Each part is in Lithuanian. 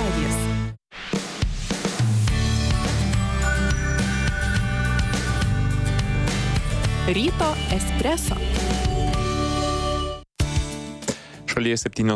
radijas. Ryto espreso. Šalyje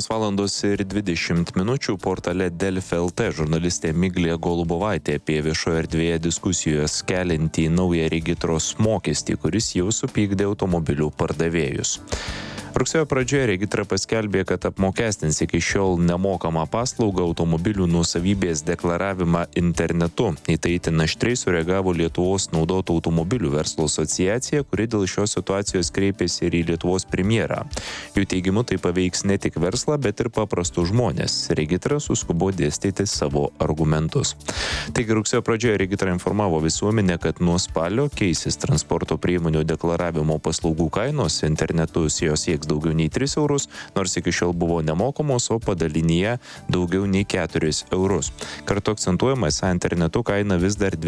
7:20 portale Delfi LT žurnalistė Miglė Golubovaitė apie viešoje erdvėje diskusijos keliantį naują regitros mokestį, kuris jau supykdė automobilių pardavėjus. Rugsėjo pradžioje regitra paskelbė, kad apmokestins iki šiol nemokamą paslaugą automobilių nuosavybės deklaravimą internetu. Į tai itin aštriai sureagavo Lietuvos naudotų automobilių verslo asociacija, kuri dėl šios situacijos kreipėsi ir į Lietuvos premjerą. Jų teigimu tai paveiks ne tik verslą, bet ir paprastus žmonės. Regitra suskubo dėstyti savo argumentus. Taigi rugsėjo pradžioje regitra informavo visuomenę, kad nuo spalio keisis transporto priemonių deklaravimo paslaugų kainos, internetu jos sieks daugiau nei 3 eurus, nors iki šiol buvo nemokamos, o padalinyje daugiau nei 4 eurus. Kartu akcentuojama, esą internetu kaina vis dar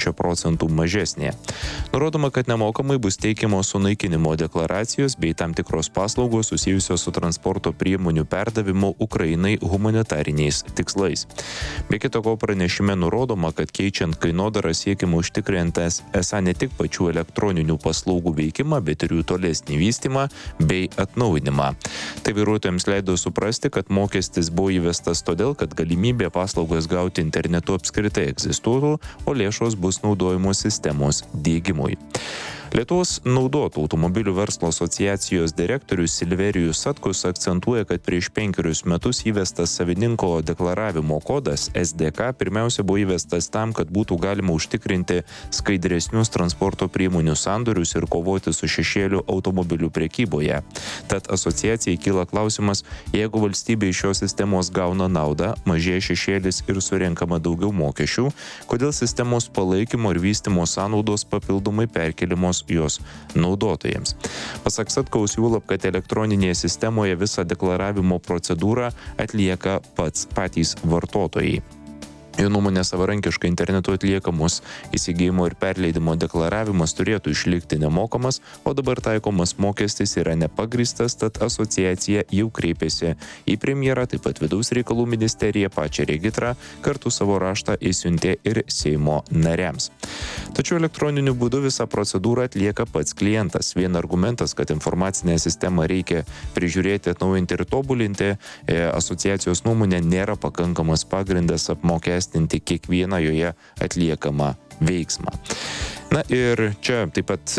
20% mažesnė. Nurodoma, kad nemokamai bus teikiamos sunaikinimo deklaracijos bei tam tikros paslaugos susijusios su transporto priemonių perdavimu Ukrainai humanitariniais tikslais. Be kito ko pranešime nurodoma, kad keičiant kainodarą siekiama užtikrinti esą ne tik pačių elektroninių paslaugų veikimą, bet ir jų tolesnį vystymą bei atnaujinimą. Tai vairuotojams leido suprasti, kad mokestis buvo įvestas todėl, kad galimybė paslaugas gauti internetu apskritai egzistuotų, o lėšos bus naudojamos sistemos diegimui. Lietuvos naudotų automobilių verslo asociacijos direktorius Silverijus Satkus akcentuoja, kad prieš 5 metus įvestas savininko deklaravimo kodas SDK pirmiausia buvo įvestas tam, kad būtų galima užtikrinti skaidresnius transporto priemonių sandorius ir kovoti su šešėliu automobilių prekyboje. Tad asociacijai kyla klausimas, jeigu valstybė iš šios sistemos gauna naudą, mažėja šešėlis ir surenkama daugiau mokesčių, kodėl sistemos palaikymo ir vystymo sąnaudos papildomai perkeliamos jos naudotojams. Pasak Satkaus, juolab, kad elektroninėje sistemoje visą deklaravimo procedūrą atlieka patys vartotojai. Jo nuomonė, savarankiškai internetu atliekamos įsigijimo ir perleidimo deklaravimas turėtų išlikti nemokamas, o dabar taikomas mokestis yra nepagristas, tad asociacija jau kreipėsi į premjerą, taip pat Vidaus reikalų ministeriją, pačią regitrą, kartu savo raštą išsiuntė ir Seimo nariams. Tačiau elektroniniu būdu visą procedūrą atlieka pats klientas. Vien argumentas, kad informacinę sistemą reikia prižiūrėti, atnaujinti ir tobulinti, asociacijos nuomonė nėra pakankamas pagrindas apmokestinti kiekvieną joje atliekamą veiksmą. Na ir čia taip pat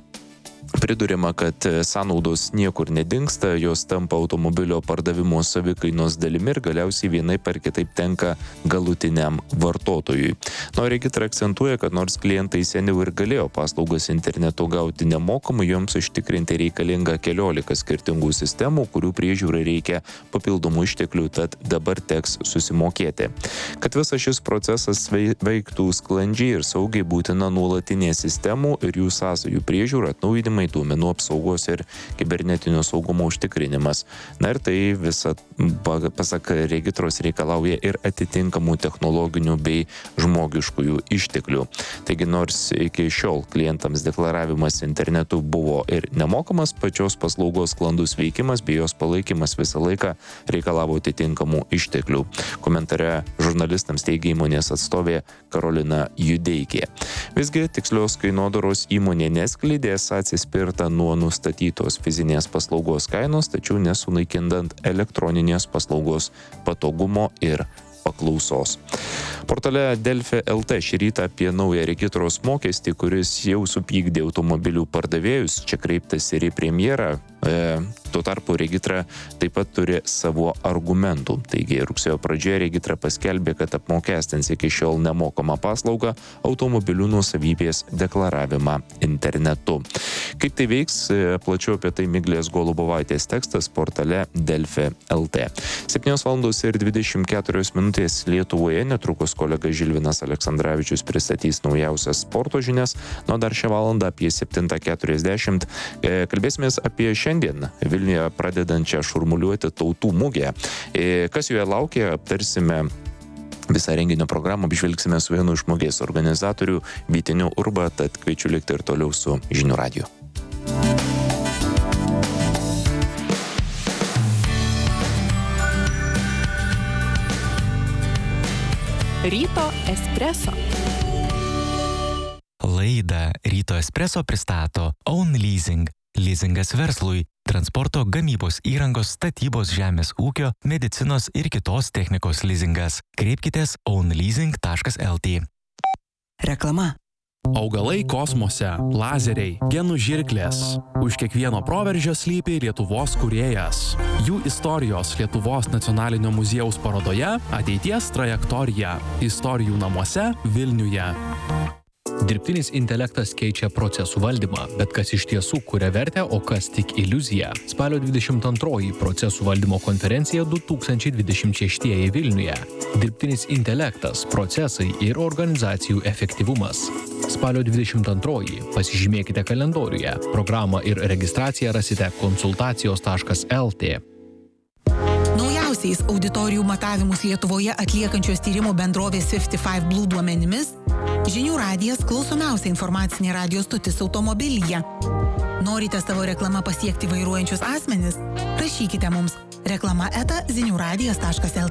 priduriama, kad sąnaudos niekur nedingsta, jos tampa automobilio pardavimo savikainos dalimi ir galiausiai vienaip ar kitaip tenka galutiniam vartotojui. Regitra akcentuoja, kad nors klientai seniau ir galėjo paslaugas internetu gauti nemokamai, joms užtikrinti reikalinga 14 skirtingų sistemų, kurių priežiūrai reikia papildomų išteklių, tad dabar teks susimokėti. Kad visas šis procesas veiktų sklandžiai ir saugiai, būtina nuolatinė sistemų ir jų sąsajų priežiūra, atnaujinimai, duomenų apsaugos ir kibernetinio saugumo užtikrinimas. Na ir tai visa, pasak regitros, reikalauja ir atitinkamų technologinių bei žmogiškųjų išteklių. Taigi nors iki šiol klientams deklaravimas internetu buvo ir nemokamas, pačios paslaugos sklandus veikimas bei jos palaikymas visą laiką reikalavo atitinkamų išteklių. Komentare žurnalistams teigia įmonės atstovė Karolina Judeikė. Visgi tikslios kainodaros įmonė neskleidė, atsispirta nuo nustatytos fizinės paslaugos kainos, tačiau nesunaikindant elektroninės paslaugos patogumo ir paklausos. Portale Delfi LT šį rytą apie naują regitros mokestį, kuris jau supykdė automobilių pardavėjus. Čia kreiptas ir į premjerą. Tuo tarpu regitra taip pat turi savo argumentų. Taigi rugsėjo pradžioje regitra paskelbė, kad apmokestins iki šiol nemokamą paslaugą automobilių nuosavybės deklaravimą internetu. Kaip tai veiks, plačiau apie tai Miglės Golubovaitės tekstas portale Delfi LT. 7:24 Lietuvoje, netrukus kolega Žilvinas Aleksandravičius pristatys naujausias sporto žinias, nuo dar šią valandą apie 7:40 kalbėsimės apie šiandien Vilniuje pradedančią šurmuliuoti tautų mugę. Kas joje laukia, aptarsime visą renginio programą, apžvelgsime su vienu iš mugės organizatorių Vyteniu Urba, tad kviečiu likti ir toliau su Žinių radiju. Ryto espreso. Laidą Ryto espreso pristato Own Leasing. Leasingas verslui, transporto, gamybos įrangos, statybos, žemės ūkio, medicinos ir kitos technikos leasingas. Kreipkitės ownleasing.lt. Reklama. Augalai kosmose, lazeriai, genų žirklės. Už kiekvieno proveržio slypi Lietuvos kūrėjas. Jų istorijos Lietuvos nacionalinio muziejaus parodoje Ateities trajektorija. Istorijų namuose Vilniuje. Dirbtinis intelektas keičia procesų valdymą, bet kas iš tiesų kuria vertę, o kas tik iliuzija. Spalio 22 procesų valdymo konferencija 2026 Vilniuje. Dirbtinis intelektas, procesai ir organizacijų efektyvumas. Spalio 22 pasižymėkite kalendoriuje. Programą ir registraciją rasite konsultacijos.lt. Naujausiais auditorijų matavimus Lietuvoje atliekančios tyrimo bendrovės 55 Blue duomenimis, Žinių radijas klausomiausia informacinė radijo stotis automobilyje. Norite savo reklamą pasiekti vairuojančius asmenis? Rašykite mums reklama@ziniuradijas.lt.